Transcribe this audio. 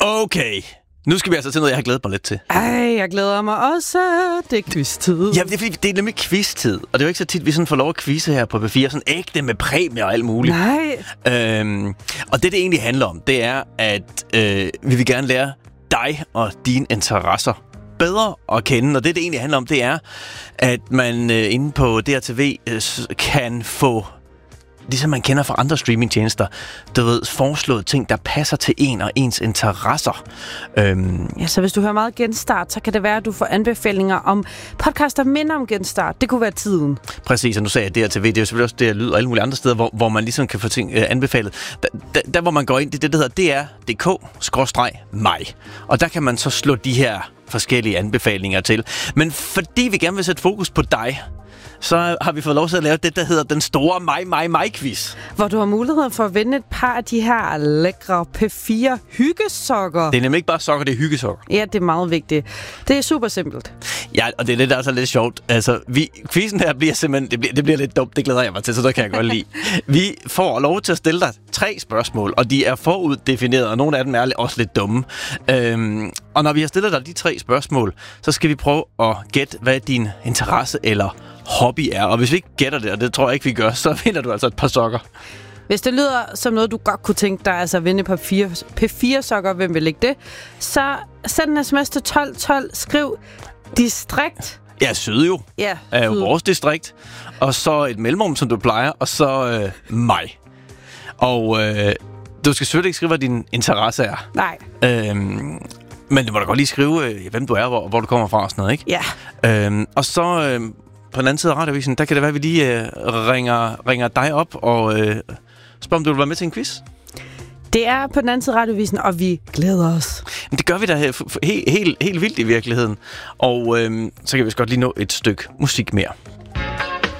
Okay. Nu skal vi altså til noget, jeg har glædet mig lidt til. Jeg glæder mig også. Det er quiz-tid. Ja, det er fordi, det er nemlig quiz-tid. Og det er jo ikke så tit, vi sådan får lov at quizze her på P4. Sådan ægte med præmier og alt muligt. Nej. Og det egentlig handler om, det er, at vi vil gerne lære dig og dine interesser bedre at kende. Og det egentlig handler om, det er, at man inde på DRTV kan få, ligesom man kender fra andre streamingtjenester, du ved, foreslået ting, der passer til en og ens interesser. Ja, så hvis du hører meget Genstart, så kan det være, at du får anbefalinger om podcaster minder om Genstart. Det kunne være tiden. Præcis, og nu sagde jeg DRTV, det er jo selvfølgelig også det, jeg lyder og alle mulige andre steder, hvor man ligesom kan få ting anbefalet. Der hvor man går ind, det hedder dr.dk/mig. Og der kan man så slå de her forskellige anbefalinger til. Men fordi vi gerne vil sætte fokus på dig, så har vi fået lov til at lave det, der hedder den store mig-quiz. Hvor du har mulighed for at vinde et par af de her lækre P4 hyggesokker. Det er nemlig ikke bare sokker, det er hyggesokker. Ja, det er meget vigtigt. Det er super simpelt. Ja, og det er det, der er så lidt sjovt. Altså, quizzen her bliver simpelthen, det bliver lidt dumt, det glæder jeg mig til, så det kan jeg godt lide. Vi får lov til at stille dig 3 spørgsmål, og de er foruddefineret, og nogle af dem er også lidt dumme. Og når vi har stillet dig de 3 spørgsmål, så skal vi prøve at gætte, hvad din interesse eller hobby er. Og hvis vi ikke gætter det, og det tror jeg ikke, vi gør, så vinder du altså et par sokker. Hvis det lyder som noget, du godt kunne tænke dig, altså at vinde på P4-sokker, hvem vil lægge det, så send en sms til 1212, skriv distrikt. Ja, Syd jo. Ja, er jo vores distrikt. Og så et mellemrum, som du plejer, og så mig. Og du skal selvfølgelig ikke skrive, hvad din interesse er. Nej. Men du må da godt lige skrive, hvem du er, hvor du kommer fra og sådan noget, ikke? Ja. Og så på den anden side af Radioavisen, der kan det være, at vi lige ringer dig op og spørger, om du vil være med til en quiz. Det er på den anden side af Radioavisen, og vi glæder os. Men det gør vi da helt vildt i virkeligheden. Og så kan vi også godt lige nå et stykke musik mere.